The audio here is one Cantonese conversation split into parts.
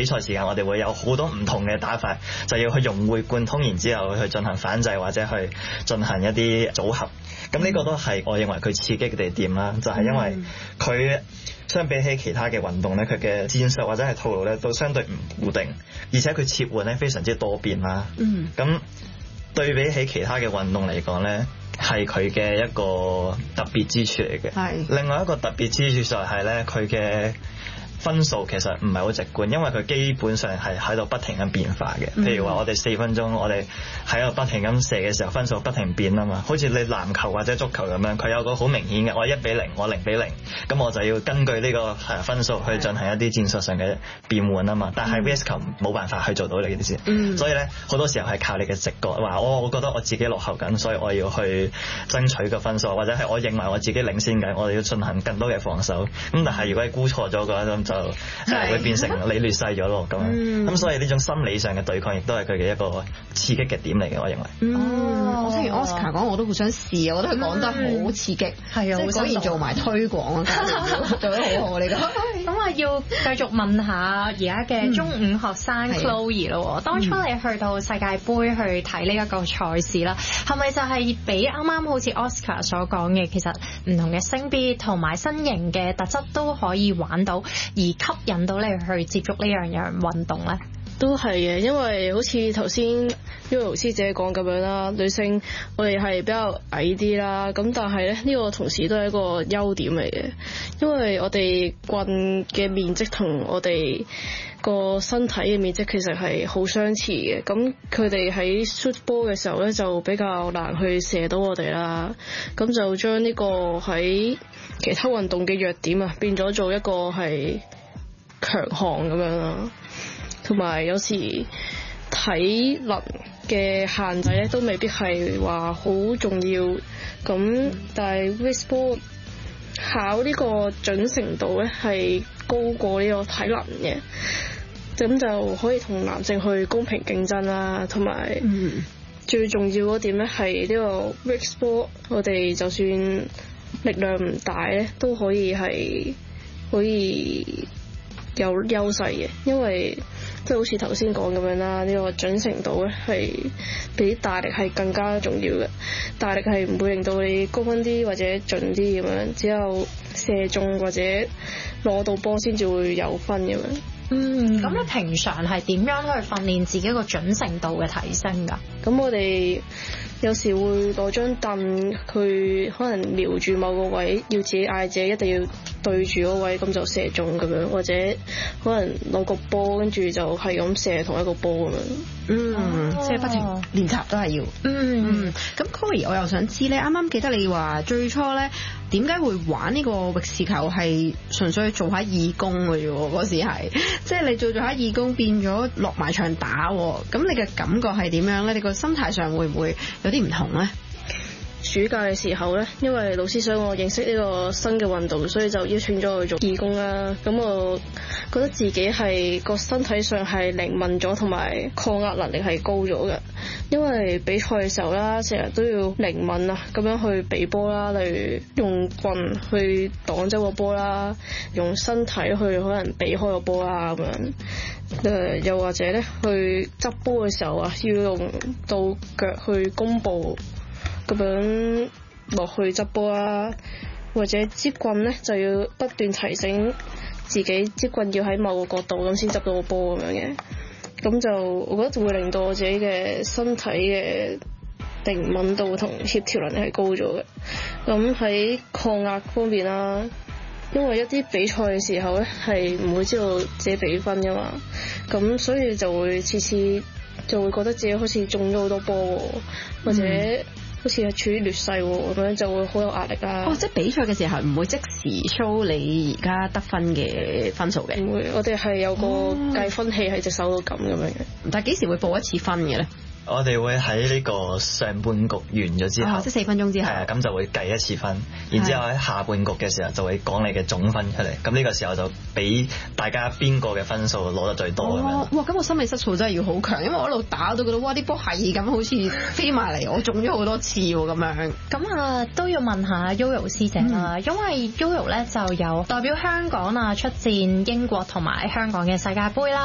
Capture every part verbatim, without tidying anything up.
賽時間我哋會有好多唔同嘅打法，就要去融會貫通，然之後去進行反制或者去進行一啲組合。咁呢個都係我認為佢刺激嘅地點啦，就係、是、因為佢相比起其他嘅運動咧，佢嘅戰術或者係套路咧都相對唔固定，而且佢切換咧非常之多變啦。嗯，咁對比起其他嘅運動嚟講咧，係佢嘅一個特別之處嚟嘅。係另外一個特別之處就係咧，佢嘅分數其實唔係好直觀，因為佢基本上係喺度不停咁變化嘅。譬如話我哋四分鐘，我哋喺度不停咁射嘅時候，分數不停變啊嘛。好似你籃球或者足球咁樣，佢有個好明顯嘅，我一比零，我零比零，咁我就要根據呢個分數去進行一啲戰術上嘅變換啊嘛。但係 V S 球冇辦法去做到呢件事，嗯、所以咧好多時候係靠你嘅直覺，話我我覺得我自己落後緊，所以我要去爭取個分數，或者係我認為我自己領先緊，我哋要進行更多嘅防守。咁但係如果你估錯咗嘅話，咁就誒會變成你劣勢咗咯。咁咁、嗯、所以呢種心理上嘅對抗亦都係佢嘅一個刺激嘅點嚟嘅，我認為。 嗯、哦，我聽完 Oscar 講，我都好想試啊！我覺得佢講得好刺激，係啊、嗯，果然做埋推廣啊，做得好好呢個。 咁啊，要繼續問下而家嘅中五學生 Chloe 咯。嗯、當初你去到世界盃去睇呢一個賽事啦，係咪就係比啱啱好似 Oscar 所講嘅，其實唔同嘅性別同埋身形嘅特質都可以玩到，而吸引到你去接觸呢樣樣運動咧？ 都係嘅，因為好似頭先 Yoyo 師姐講咁樣啦，女性我哋係比較矮啲啦，咁但係咧呢個同時都係一個優點嚟嘅，因為我哋棍嘅面積同我哋個身體嘅面積其實係好相似嘅，咁佢哋喺 shoot 波嘅時候咧就比較難去射到我哋啦，咁就將呢個喺其他運動嘅弱點啊變咗做一個係強項咁樣啦。同埋有，有時體能嘅限制咧，都未必係話好重要。咁但係 baseball 考呢個準程度咧，係高過呢個體能嘅，咁就可以同男性去公平競爭啦。同埋最重要嗰點咧，係呢個 baseball 我哋就算力量唔大咧，都可以係可以有優勢嘅，因為即係好似頭先講咁樣啦，呢個準程度咧係比大力係更加重要嘅。大力係唔會令到你高分啲或者準啲咁樣，只有射中或者攞到波先至會有分咁樣。 嗯，咁你平常係點樣去訓練自己個準程度嘅提升㗎？ 咁我哋有時會攞張凳，佢可能瞄住某個位，要自己嗌自己一定要對住嗰位，咁就射中咁樣，或者可能攞個波跟住就係咁射同一個波咁樣。 嗯，哦、即係不停練習都係要。嗯，咁 Chloe 我又想知咧，啱啱記得你話最初咧點解會玩呢個域士球係純粹做下義工嘅啫喎？嗰時係即係你做咗下義工變咗落埋場打，咁你嘅感覺係點樣咧？你個心態上會唔會有啲唔同咧？ 暑假嘅時候咧，因為老師想我認識呢個新嘅運動，所以就邀請咗我去做義工啦。咁我覺得自己係個身體上係靈敏咗，同埋抗壓能力係高咗嘅。因為比賽嘅時候啦，成日都要靈敏啊，咁樣去避波啦，例如用棍去擋走個波啦，用身體去可能避開個波啦咁樣。誒，又或者咧去執波嘅時候啊，要用到腳去弓步。咁樣落去執波啦，或者支棍咧就要不斷提醒自己支棍要喺某個角度咁先執到個波咁樣嘅，咁就我覺得會令到我自己嘅身體嘅靈敏度同協調能力係高咗嘅。咁喺抗壓方面啦，因為一啲比賽嘅時候咧係唔會知道自己比分噶嘛，咁所以就會次次就會覺得自己好似中咗好多波，或者、嗯好似係處於劣勢喎，咁樣就會好有壓力啦。 哦，即係比賽嘅時候唔會即時 show 你而家得分嘅分數嘅。 唔會，我哋係有個計分器喺隻手度撳咁樣嘅。 但係幾時會報一次分嘅咧？ 我哋會喺呢個上半局完咗之後， 哦、即係四分鐘之後，係啊， 咁就會計一次分，然之後喺下半局嘅時候就會講你嘅總分出嚟，咁呢個時候就俾大家邊個嘅分數攞得最多咁樣。 哦，哇！咁我心理質素真係要好強，因為我一路打都覺得哇啲波係咁好似飛埋嚟，我中咗好多次喎咁樣。 咁啊都要問下 Yoyo 師姐啦，嗯、因為 Yoyo 咧就有代表香港啊出戰英國同埋香港嘅世界盃啦。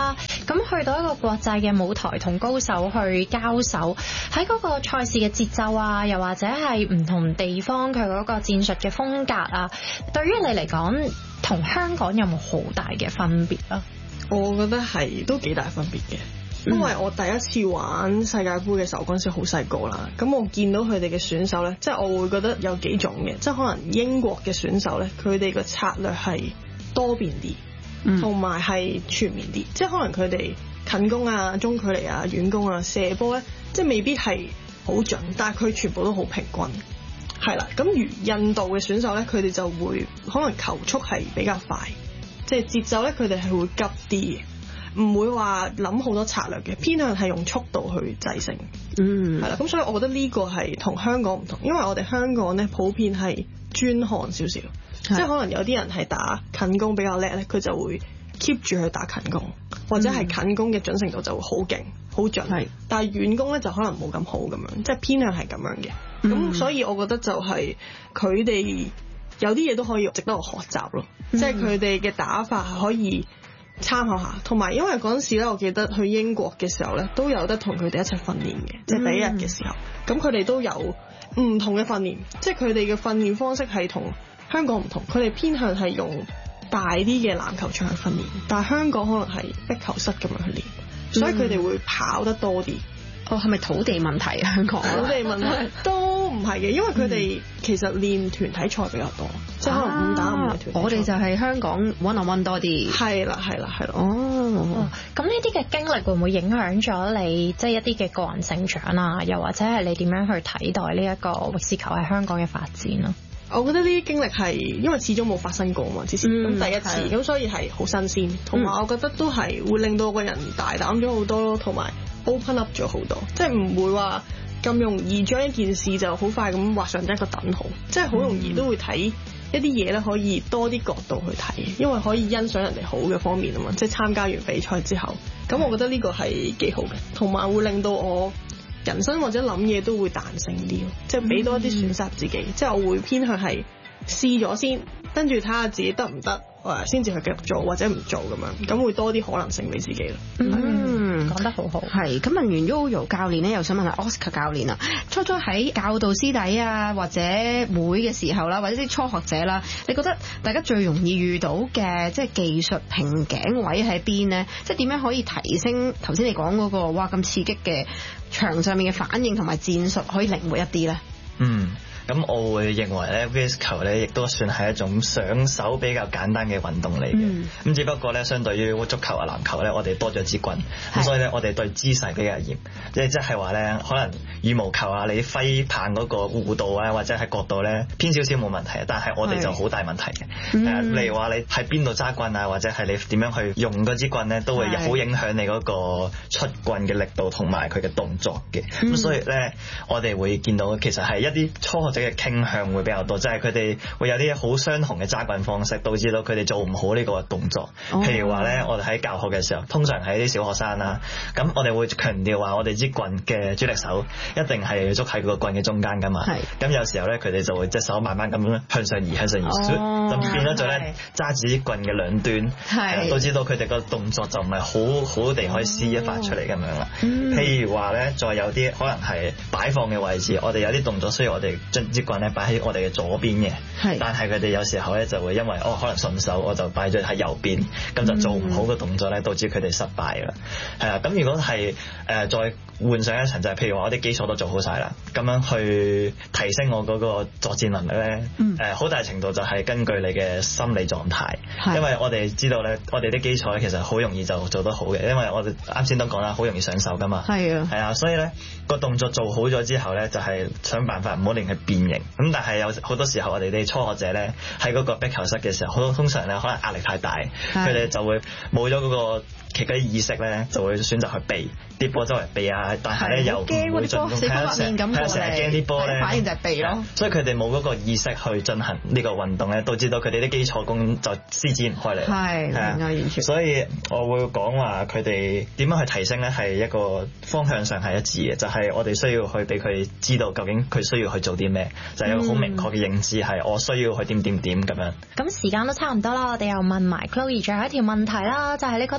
咁去到一個國際嘅舞台同高手去交手，喺嗰個賽事嘅節奏啊，又或者係唔同地方佢嗰個戰術嘅風格啊，對於你嚟講，同香港有冇好大嘅分別啊？ 我覺得係都幾大分別嘅。因為我第一次玩世界盃嘅時候，嗰陣時好細個啦，咁我見到佢哋嘅選手呢，即係我會覺得有幾種嘅，即係可能英國嘅選手呢，佢哋嘅策略係多變啲，同埋係全面啲，即係可能佢哋近攻啊、中距離啊、遠攻啊、射波呢，即係未必係好準，但係佢全部都好平均，係啦。咁如印度嘅選手呢，佢哋就會可能球速係比較快，即係節奏呢，佢哋係會急啲嘅。唔會話諗好多策略嘅，偏向係用速度去制勝。嗯，係啦，咁所以我覺得呢個係同香港唔同，因為我哋香港咧普遍係專項少少，即係可能有啲人係打近攻比較叻咧，佢就會 keep 住去打近攻，或者係近攻嘅準程度就會好勁、好準。係，但係遠攻咧就可能冇咁好咁樣，即係偏向係咁樣嘅。咁、嗯、所以我覺得就係佢哋有啲嘢都可以值得我學習咯，嗯、即係佢哋嘅打法係可以參考下，同埋因為嗰陣時咧，我記得去英國嘅時候咧，都有得同佢哋一齊訓練嘅，即係第一日嘅時候，咁佢哋都有唔同嘅訓練，即係佢哋嘅訓練方式係同香港唔同，佢哋偏向係用大啲嘅籃球場去訓練，但係香港可能係壁球室咁樣去練，所以佢哋會跑得多啲。 哦，係咪土地問題啊？香港土地問題都唔係嘅，因為佢哋其實練團體賽比較多，嗯、即係可能五打五嘅團體賽。 我哋就係香港 one on one 多啲。係啦，係啦，係啦。 哦，咁呢啲嘅經歷會唔會影響咗你即係、就是、一啲嘅個人成長啊？又或者係你點樣去睇待呢一個域士球喺香港嘅發展啊？ 我覺得呢啲經歷係因為始終冇發生過嘛，之前咁、嗯、第一次，咁所以係好新鮮，同埋我覺得都係會令到個人大膽咗好多咯，同埋 open up 咗好多，即係唔會話咁容易將一件事就好快咁畫上一個等號，即係好容易都會睇一啲嘢咧，可以多啲角度去睇，因為可以欣賞人哋好嘅方面啊嘛，即係參加完比賽之後，咁我覺得呢個係幾好嘅，同埋會令到我人生或者諗嘢都會彈性啲，即係俾多一啲選擇自己，嗯、即係我會偏向係試咗先，跟住睇下自己得唔得，誒先至去繼續做或者唔做咁樣，咁會多啲可能性俾自己咯。 嗯， 講得好好。 係咁問完 Yoyo 教練咧，又想問下 Oscar 教練啊，初初喺教導師弟啊或者妹嘅時候啦，或者啲初學者啦，你覺得大家最容易遇到嘅即係技術瓶頸位喺邊呢？即係點樣可以提升頭先你講嗰個哇咁刺激嘅場上面嘅反應同埋戰術可以靈活一啲咧？嗯。 咁我會認為咧 whist 球咧亦都算係一種上手比較簡單嘅運動嚟嘅。咁、嗯、只不過咧，相對於足球啊、籃球咧，我哋多咗支棍，咁所以咧，我哋對姿勢比較嚴。即係即係話咧，可能羽毛球啊，你揮棒嗰個弧度啊，或者係角度咧偏少少冇問題，但係我哋就好大問題嘅。誒、嗯，例如話你喺邊度揸棍啊，或者係你點樣去用嗰支棍咧，都會好影響你嗰個出棍嘅力度同埋佢嘅動作嘅。咁、嗯、所以咧，我哋會見到其實係一啲初學者嘅傾向會比較多，即係佢哋會有啲好相同嘅揸棍方式，導致到佢哋做唔好呢個動作。Oh. 譬如話咧，我哋喺教學嘅時候，通常係啲小學生啦，咁我哋會強調話，我哋支棍嘅主力手一定係捉喺個棍嘅中間噶嘛。咁有時候咧，佢哋就會隻手慢慢咁樣向上移，向上移，咁、oh. 變咗做咧揸住啲棍嘅兩端，係導致到佢哋個動作就唔係好好地可以施一發出嚟咁樣啦。Oh. 譬如話咧，再有啲可能係擺放嘅位置，我哋有啲動作需要我哋將支棍咧擺喺我哋嘅左邊嘅，但係佢哋有時候咧就會因為哦可能順手，我就擺咗喺右邊，咁就做唔好個動作咧，導致佢哋失敗啦。係啊，咁如果係誒、呃、再換上一層，就係、是、譬如話我啲基礎都做好晒啦，咁樣去提升我嗰個作戰能力咧，誒好、嗯呃、大程度就係根據你嘅心理狀態，因為我哋知道咧，我哋啲基礎咧其實好容易就做得好嘅，因為我哋啱先都講啦，好容易上手噶嘛。係啊，係啊，所以咧個動作做好咗之後咧，就係、是、想辦法唔好令佢變形。咁但係有好多時候我哋啲初學者咧喺嗰個壁球室嘅時候，好通常咧可能壓力太大，佢哋就會冇咗嗰個其嗰啲意識咧，就會選擇去避啲波周圍避啊，但係咧又唔會進攻，係啊，成日驚啲波咧，反應就係避咯。所以佢哋冇嗰個意識去進行呢個運動咧，導致到佢哋啲基礎功就施展唔開嚟。係，係啊，完全。所以我會講話佢哋點樣去提升咧，係一個方向上係一致嘅，就係、是、我哋需要去俾佢知道究竟佢需要去做啲咩，就係、是、有個好明確嘅認知係我需要去點點點咁樣。 咁時間都差唔多啦，我哋又問埋 Chloe 最後一條問題啦，就係、是、你覺得玩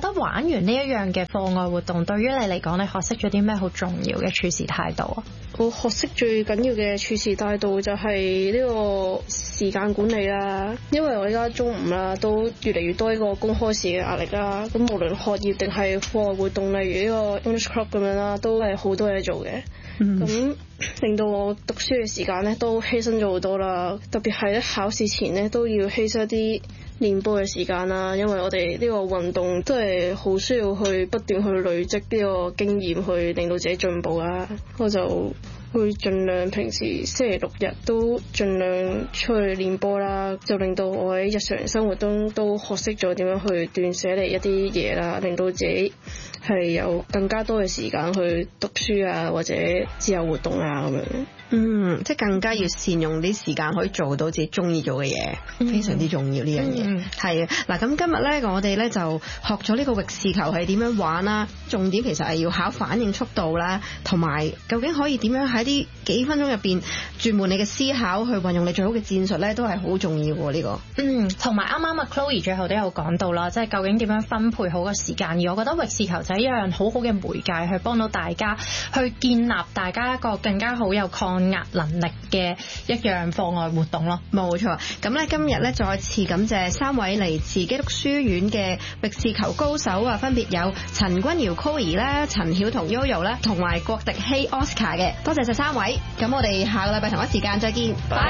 完呢一樣嘅課外活動，對於你嚟講，你學識咗啲咩好重要嘅處事態度啊？ 我學識最緊要嘅處事態度就係呢個時間管理啦，因為我而家中五啦，都越嚟越多呢個公開試嘅壓力啦。咁無論學業定係課外活動，例如呢個 English Club 咁樣啦，都係好多嘢做嘅。咁、嗯、令到我讀書嘅時間咧都犧牲咗好多啦，特別係咧考試前咧都要犧牲一啲練波嘅時間啦，因為我哋呢個運動都係好需要去不斷去累積呢個經驗，去令到自己進步啦。我就會盡量平時星期六日都盡量出去練波啦，就令到我喺日常生活中都學識咗點樣去斷捨離一啲嘢啦，令到自己係有更加多嘅時間去讀書啊，或者自由活動啊咁樣。 嗯，即係更加要善用啲時間，可以做到自己中意做嘅嘢，嗯、非常之重要呢樣嘢。係啊，嗱咁今日咧，我哋咧就學咗呢個域事球係點樣玩啦。重點其實係要考反應速度啦，同埋究竟可以點樣喺啲幾分鐘入邊轉換你嘅思考，去運用你最好嘅戰術咧，都係好重要喎呢、這個。 嗯，同埋啱啱阿 Chloe 最後都有講到啦，即係究竟點樣分配好個時間。而我覺得域事球就係一樣好好嘅媒介，去幫到大家去建立大家一個更加好有抗壓能力嘅一樣課外活動咯。 冇錯，咁咧今日咧再次感謝三位嚟自基督書院嘅域事球高手啊，分別有陳君堯 Chloe 啦、陳曉彤 Yoyo 啦，同埋郭迪希 Oscar 嘅，多謝晒三位。咁我哋下個禮拜同一時間再見，拜。